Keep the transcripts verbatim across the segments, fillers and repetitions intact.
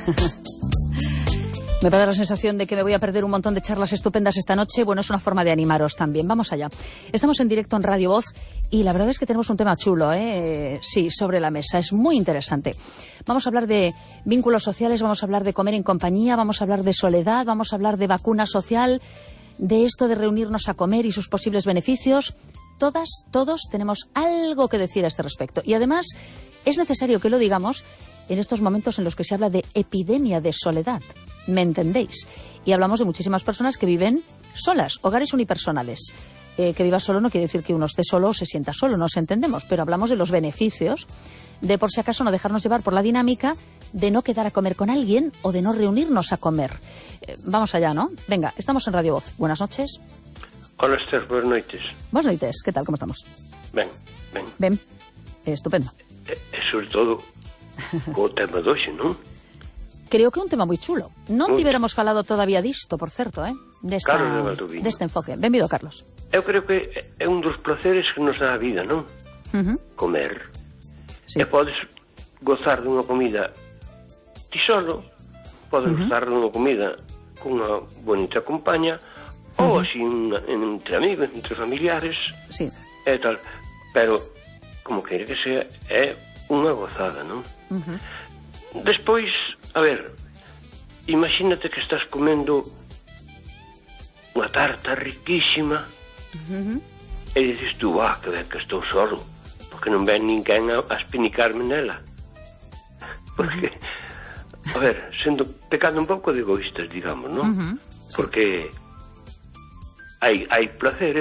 Me va a dar la sensación de que me voy a perder un montón de charlas estupendas esta noche. Bueno, es una forma de animaros también. Vamos allá. Estamos en directo en Radio Voz y la verdad es que tenemos un tema chulo, ¿eh? Sí, sobre la mesa. Es muy interesante. Vamos a hablar de vínculos sociales, vamos a hablar de comer en compañía, vamos a hablar de soledad, vamos a hablar de vacuna social, de esto de reunirnos a comer y sus posibles beneficios. Todas, todos tenemos algo que decir a este respecto. Y además es necesario que lo digamos en estos momentos en los que se habla de epidemia de soledad. ¿Me entendéis? Y hablamos de muchísimas personas que viven solas, hogares unipersonales. Eh, que viva solo no quiere decir que uno esté solo o se sienta solo, nos entendemos, pero hablamos de los beneficios de, por si acaso, no dejarnos llevar por la dinámica de no quedar a comer con alguien o de no reunirnos a comer. Eh, vamos allá, ¿no? Venga, estamos en Radio Voz. Buenas noches. Hola, Esther, buenas noites. Buenas noites, ¿qué tal? ¿Cómo estamos? Ben, ben. Ben, eh, estupendo. E, e sobre todo, o tema de hoxe, non? Creo que é un tema moi chulo. Non tiveramos falado todavía disto, por certo, eh? Desta, Carlos de Valdoviño. Deste enfoque. Benvido, Carlos. Eu creo que é un dos placeres que nos dá a vida, non? Uh-huh. Comer. Sí. E podes gozar dunha comida ti solo, podes uh-huh. gozar dunha comida con unha bonita compaña, uh-huh. ou así unha, entre amigos, entre familiares, sí. e tal. Pero, como queira que sea, é unha gozada, non? Uh-huh. Despois, a ver, imagínate que estás comendo unha tarta riquísima uh-huh. e dices tú, ah, que ben que estou solo, porque non ven ninguén a, a espinicarme nela. Porque, uh-huh. a ver, sendo pecando un pouco de egoístas, digamos, non? Uh-huh. Sí. Porque hai, hai placeres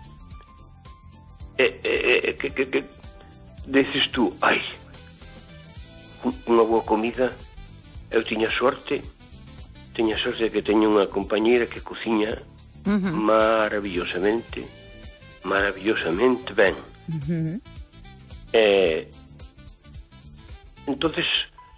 e, e, e que, que, que dices tú, ai, unha boa comida, eu tiña sorte, tiña sorte de que teño unha compañeira que cociña uh-huh. maravillosamente, maravillosamente ben. Uh-huh. Eh, entonces,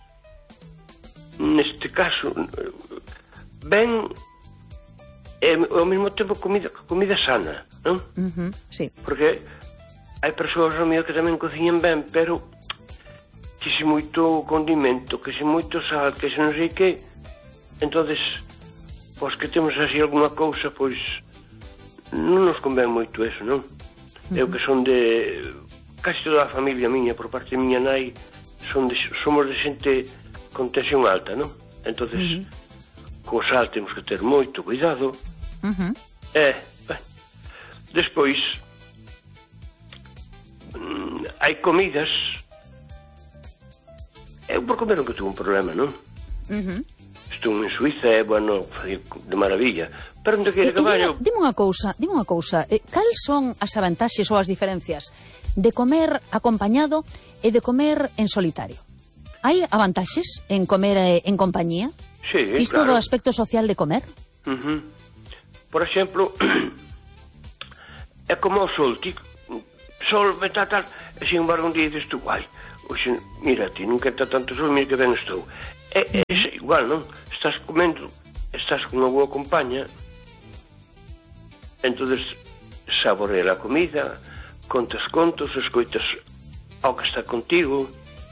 neste caso, ben, e ao mesmo tempo comida, comida sana, non? Uh-huh. Sí. Porque hai persoas ao mío que tamén cociñan ben, pero que se moito condimento, que se moito sal, que se non sei que, entonces, pois que temos así alguna cousa, pois non nos convén moito eso, non? Uh-huh. Eu que son de casi toda a familia miña, por parte de miña nai, son de, somos de xente con tensión alta, non? Entonces, uh-huh. co sal temos que ter moito cuidado. Uh-huh. E, ben, despois, mm, hai comidas. Eu por comer nunca tuve un problema, non? Uh-huh. Estou en Suiza, é, bueno, de maravilla. Pero onde quere eh, que vaya... Dime unha cousa, dime unha cousa. Eh, cal son as avantaxes ou as diferencias de comer acompañado e de comer en solitario? Hai avantaxes en comer eh, en compañía? Sí, Isto claro. do aspecto social de comer? Uh-huh. Por exemplo, é como o sol, ti... Sol, tal, tal, e sin embargo un día dices tú, guai, oxe, mira, ti nunca está tanto sol, mira que ben estou. É, é, é igual, non? Estás comendo, estás con unha boa compaña, entonces saborea a comida, contas contos, escoitas ao que está contigo.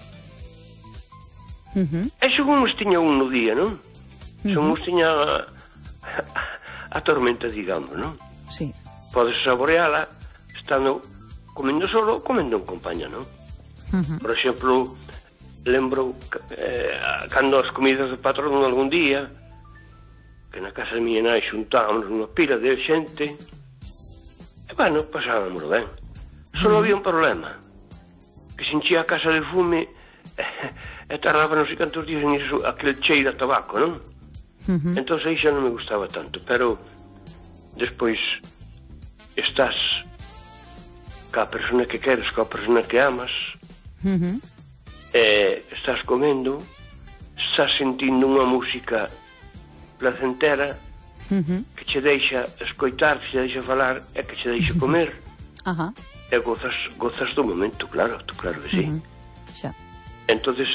Uh-huh. E según nos tiña un no día, non? Uh-huh. Según nos tiña a, a, a tormenta, digamos, non? Sí. Podes saboreala estando comendo solo ou comendo en compañía, non? Uh-huh. Por exemplo, lembro eh, cando as comidas do patrón algún día, que na casa de miña nai xuntábamos unha pila de xente, e, bueno, pasábamos ben. Só uh-huh. había un problema, que se enchía a casa de fume e, e tardaba non sei cantos días en iso, aquel cheiro a tabaco, non? Uh-huh. Entón aí xa non me gustaba tanto, pero despois estás ca persona que queres, ca persona que amas, uh-huh. e estás comendo, estás sentindo unha música placentera, uh-huh. que che deixa escoitar, que che deixa falar e que che deixa comer. Ajá. E gozas, gozas do momento, claro, claro que sí. Uh-huh. Xa. Entonces,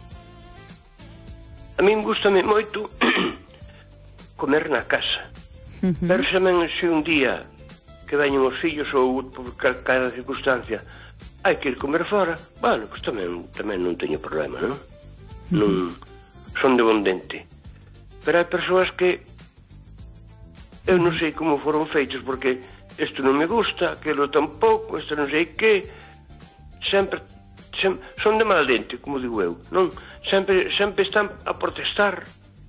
a min gustame moito comer na casa. Uh-huh. Pero tamén se un día que veñen os fillos ou por calquera circunstancia hai que ir comer fora, bueno, pois tamén, tamén non teño problema, non? Uh-huh. Non, son de bon dente. Pero hai persoas que eu non sei como foron feitos, porque isto non me gusta, aquilo tampouco, isto non sei que, sempre, sempre son de mal dente, como digo eu, non? Sempre, sempre están a protestar.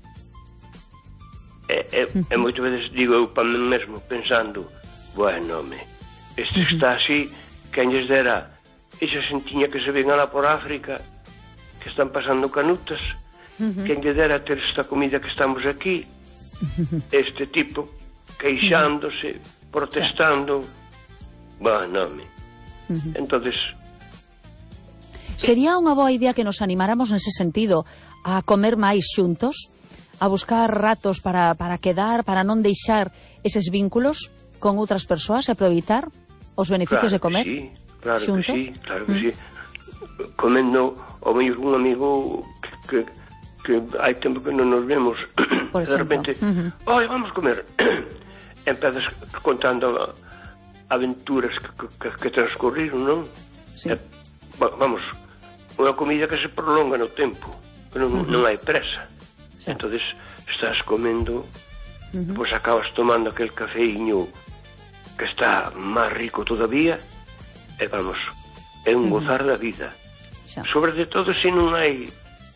E, e, e moitas veces digo eu para mí mesmo, pensando, bueno, home, este está así, quen lles dera esa xentiña que se ven alá por África, que están pasando canutas, quen lle dera ter esta comida que estamos aquí, este tipo queixándose, protestando, bueno, home. Entonces, sería unha boa idea que nos animáramos nese sentido a comer máis xuntos, a buscar ratos para, para quedar, para non deixar eses vínculos con outras persoas e aproveitar os beneficios claro de comer sí, claro xuntos. Que sí, claro que mm. sí. Comendo o mellor un amigo que, que, que hai tempo que non nos vemos, por de repente, uh -huh. oi, vamos comer. Empezas contando aventuras que, que, que transcorriron, non? Sí. E, vamos, unha comida que se prolonga no tempo, que non, uh -huh. non hai presa. Sí. Entonces estás comendo, uh -huh. pues acabas tomando aquel cafeíño que está máis rico todavía, e vamos, é un uh -huh. gozar da vida. Sí. Sobre de todo se non hai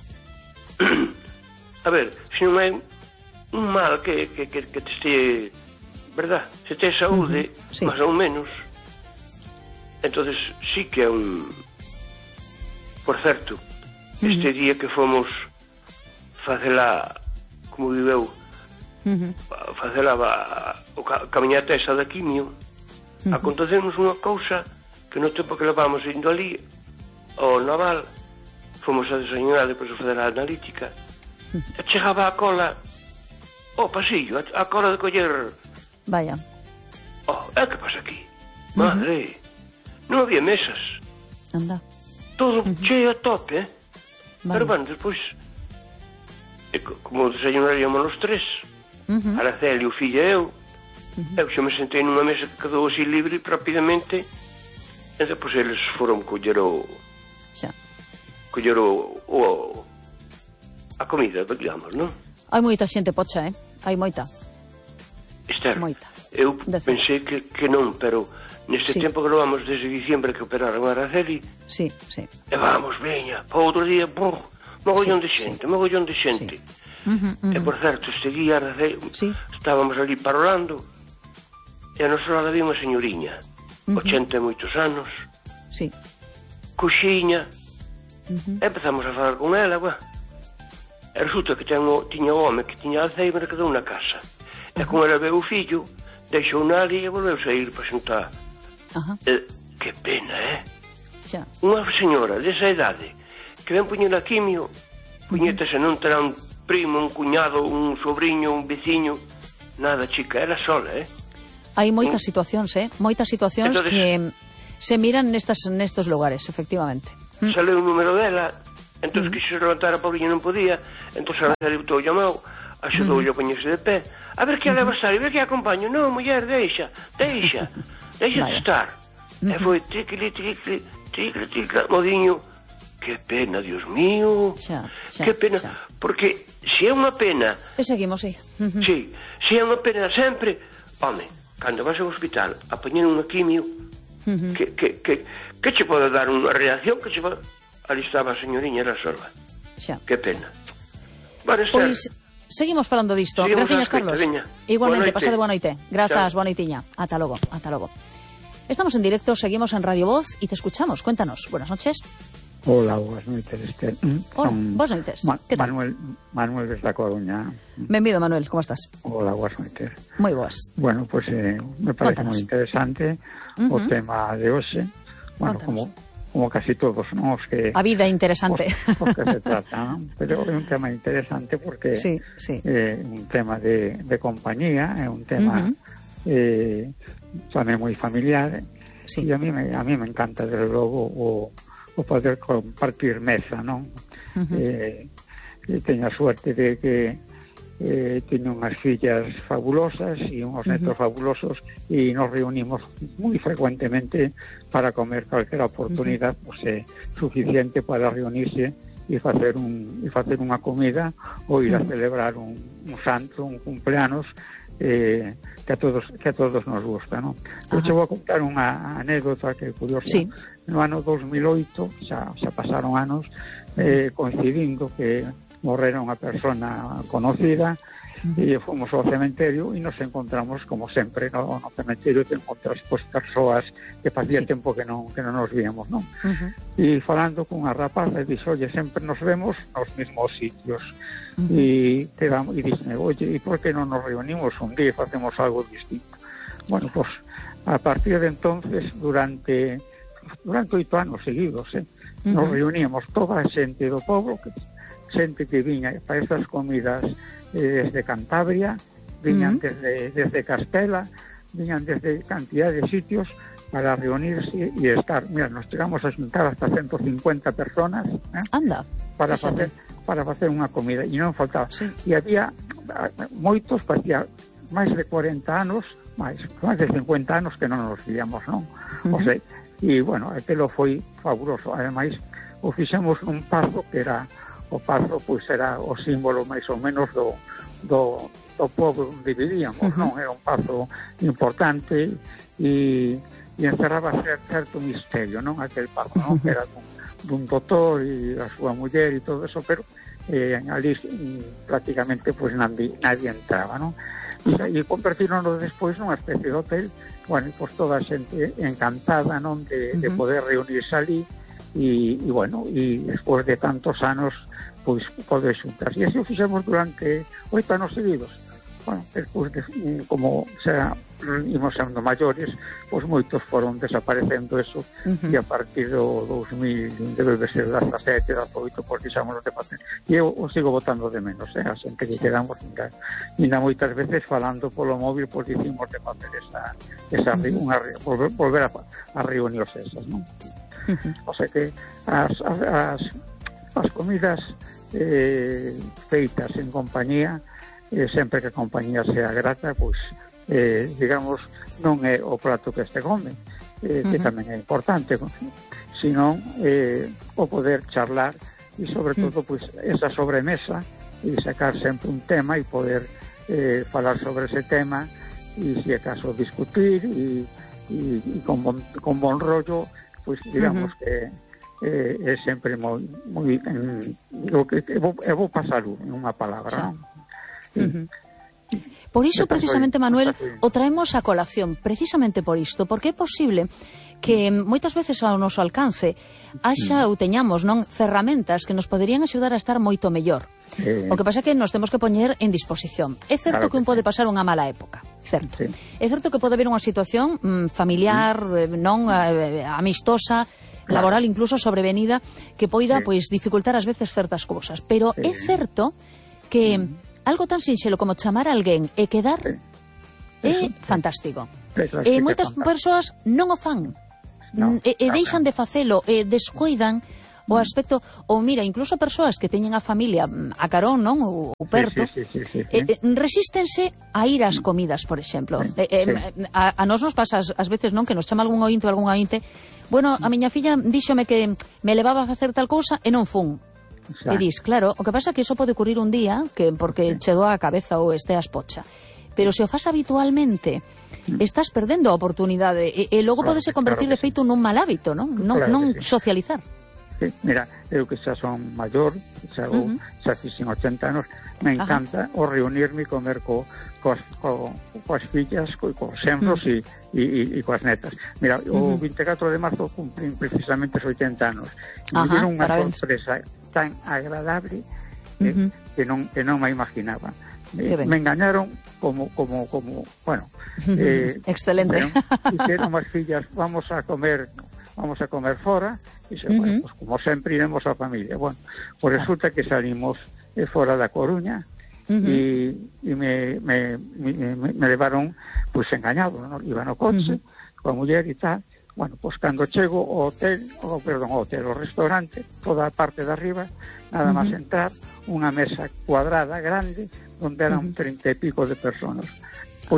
a ver, se non hai un mal que, que, que, que te este, verdad? Se te saúde, uh -huh. sí. máis ou menos, entonces sí que é un... Por certo, uh -huh. este día que fomos facela, como digo eu, uh -huh. facela a, a camiñata esa da quimio, uh -huh. acontecemos unha cousa que no tempo que levamos indo ali ao Naval, fomos a desayunar depois de fazer a analítica, uh -huh. e chegaba a cola ao pasillo, a, a cola de coller. Vaya. Oh, é que pasa aquí? Madre, uh -huh. non había mesas. Anda. Todo uh -huh. cheo a tope, eh? Vale. Pero bueno, despois, como desayunaríamos os tres, uh -huh. Araceli, o fillo e eu, uh -huh. eu xa me sentei nunha mesa que quedou así libre rapidamente, e depois eles foron coller o... xa. Coller o, o... a comida, digamos, non? Hai moita xente pocha, eh? Hai moita. Esther, moita. Eu pensei que, que non, pero neste sí. tempo que lo vamos desde diciembre que operaron a Araceli, sí, sí. E vamos, veña, para outro día, brr, mogollón sí, de xente, sí. mogollón de xente. Sí. Uh -huh, uh -huh. E por certo, este día sí. estábamos ali parolando, e a nosa lado había unha señoriña, uh -huh. ochenta e moitos anos, sí. coxiña, uh -huh. e empezamos a falar con ela, guá. E resulta que tengo, tiña o home que tiña Alzheimer que quedou na casa. Uh -huh. E con ela veu o fillo, deixou na ali e volveu a ir para xuntar. Uh -huh. E, que pena, eh? Xa. Unha señora desa idade que ven poñer a quimio, puñetase, non terá un primo, un cuñado, un sobrinho, un veciño, nada, chica, era sola, eh? Hai moitas situacións, eh? Moitas situacións entonces, que se miran nestas, nestos lugares, efectivamente. Sale o número dela, entón mm. quixo levantar a pobriña, non podía, entón a veces le botou o llamado, axudou mm. a poñerse de pé, a ver que a leva estar, a ver que a acompaño, non, muller, deixa, deixa, deixa de estar. E foi triqui, triqui, triqui, triqui, modiño, que pena, Dios mío, xa, xa, que pena, xa. Porque se é unha pena, e seguimos, sí, uh -huh. sí, se é unha pena sempre, home, cando vas ao hospital a poñer unha quimio, uh -huh. que, que, que, que che pode dar unha reacción, que che pode... Ali estaba a señoriña, era sola, xa. Que pena. Bueno, pois seguimos falando disto. Gracias, Carlos. Veña. Igualmente, pasade boa noite. Grazas, boa noitiña. Ata logo, ata logo. Estamos en directo, seguimos en Radio Voz y te escuchamos. Cuéntanos. Buenas noches. Hola, buenas noites, Esther. Hola, buenas noites. Ma ¿Qué tal? Manuel, Manuel desde a Coruña. Benvido, Manuel, ¿cómo estás? Hola, buenas noites. Moi boas. Bueno, pues eh, me parece moi interesante uh -huh. o tema de hoxe. Bueno, como, como casi todos, ¿no? Os que, a vida interesante. Os, os que se trata, ¿no? Pero é un tema interesante porque sí, sí. é eh, un tema de, de compañía, é un tema uh -huh. eh, tamén moi familiar. Sí. E a mí me, a mí me encanta, desde logo, o o poder compartir mesa, non? Uh -huh. eh, teño a suerte de que eh, teño unhas fillas fabulosas e unhos netos uh -huh. fabulosos e nos reunimos moi frecuentemente para comer calquera oportunidad, uh -huh. pues, eh, suficiente para reunirse e facer un e facer unha comida ou ir a celebrar un, un santo, un cumpleanos eh, que a todos que a todos nos gusta, non? Eu che vou a contar unha anécdota que é curiosa. Sí. No ano dos mil oito, xa, xa pasaron anos, eh, coincidindo que morrera unha persona conocida, e fomos ao cementerio e nos encontramos, como sempre, no, no cementerio te encontras pues, persoas que facía sí. tempo que non, que non nos víamos, non? Uh-huh. E falando cunha rapaza, dixo, oye, sempre nos vemos nos mismos sitios. Uh-huh. E te damos, e dixme, oye, e por que non nos reunimos un día e facemos algo distinto? Bueno, pues, a partir de entonces, durante durante oito anos seguidos, eh, uh-huh. nos reuníamos toda a xente do povo, que, xente que viña para estas comidas eh, desde Cantabria, viñan uh-huh. desde, desde Castela, viñan desde cantidad de sitios para reunirse e estar. Mira, nos chegamos a xuntar hasta ciento cincuenta personas eh, Anda, para facer para facer unha comida, e non faltaba. Sí. E había moitos, facía máis de cuarenta anos, máis, máis de cincuenta anos que non nos víamos, non? Uh-huh. O sea, e, bueno, aquilo foi fabuloso. Ademais, o fixemos un pazo que era o pazo, pois era o símbolo máis ou menos do, do, do povo onde vivíamos, uh-huh. non? Era un pazo importante e, e encerraba certo misterio, non? Aquel pazo, non? Uh-huh. Que era dun, dun doutor e a súa muller e todo eso, pero eh, ali prácticamente pois nadie, nadie entraba, non? E, e convertironos despois nunha especie de hotel, bueno, pois toda a xente encantada, non? De, uh-huh. de poder reunirse ali e, e bueno, e despois de tantos anos pois poder xuntar. E así o fixemos durante oito anos seguidos. Bueno, despois de, como xa ímos sendo maiores, pois moitos foron desaparecendo eso, uh-huh. e a partir do dos mil, debe ser dezasete, dezaoito, pois deixamos de facer. E eu o sigo botando de menos, eh? A xente que quedamos, ainda, ainda moitas veces falando polo móvil, pois dicimos de facer esa, esa uh-huh. unha, volver, volver a, a reunións esas, non? Uh-huh. O sea que as, as, as comidas eh, feitas en compañía, eh, sempre que a compañía sea grata, pois, eh, digamos, non é o prato que este come, eh, uh-huh. que tamén é importante, senón eh, o poder charlar e, sobre uh-huh. todo, pois, esa sobremesa e sacar sempre un tema e poder eh, falar sobre ese tema e, se acaso, discutir e, e, e con, bon, con bon rollo, pois, digamos uh-huh. que eh, é sempre moi, moi en, digo que é bo, é bo pasalo en unha palabra, non? Uh-huh. Por iso, precisamente, Manuel, o traemos a colación, precisamente por isto, porque é posible que moitas veces ao noso alcance haxa ou teñamos, non, ferramentas que nos poderían axudar a estar moito mellor. Eh, o que pasa é que nos temos que poñer en disposición. É certo claro que, que un pode pasar unha mala época, certo. Sí. É certo que pode haber unha situación mm, familiar, mm. non eh, amistosa, laboral, incluso sobrevenida, que poida, sí. pois, dificultar ás veces certas cousas. Pero sí. é certo que mm. algo tan sinxelo como chamar a alguén e quedar sí. é sí. fantástico. Sí, e moitas persoas non o fan. No, e, e deixan de facelo, e descoidan o aspecto, ou mira, incluso persoas que teñen a familia a carón, non, ou, ou perto, sí, sí, sí, sí, sí. Eh, resístense a ir ás comidas, por exemplo. Sí, eh, sí. A, a nos nos pasa ás veces, non, que nos chama algún ointe ou algún ointe, bueno, a miña filla díxome que me levaba a facer tal cousa e non fun. Exacto. E dis, claro, o que pasa é que iso pode ocurrir un día, que porque sí. che doa a cabeza ou esteas pocha. Pero se o fas habitualmente, estás perdendo a oportunidade e, e logo claro, podese convertir claro de feito sí. nun mal hábito, non? Non, claro non sí. socializar. Sí, mira, eu que xa son maior, xa, uh-huh. xa fixen ochenta anos, me encanta Ajá. o reunirme e comer co, coas, co, coas fillas, co, cos xenros uh-huh. e, e, e coas netas. Mira, uh-huh. o vinte e catro de marzo cumprín precisamente os oitenta anos. E me dieron unha sorpresa tan agradable eh, uh-huh. que non que non me imaginaba. Eh, me engañaron como, como, como, bueno, eh, excelente. Bueno, hicieron as fillas, vamos a comer, vamos a comer fora, e se, uh-huh. bueno, pues como sempre iremos a familia. Bueno, pues resulta que salimos eh, fora da Coruña uh-huh. e, e me, me, me, me levaron, pues engañado, ¿no? Iba no coche, uh-huh. coa muller e tal. Bueno, pues cando chego ao hotel, o, perdón, ao hotel, ao restaurante, toda a parte de arriba, nada uh-huh. máis entrar, unha mesa cuadrada, grande, onde eran uh-huh. treinta e pico de personas.